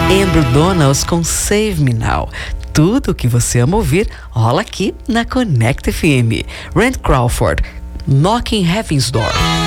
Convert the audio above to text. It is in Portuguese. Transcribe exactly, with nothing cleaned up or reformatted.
Andrew Donalds com Save Me Now. Tudo o que você ama ouvir rola aqui na Connect F M. Rand Crawford, Knocking Heaven's Door.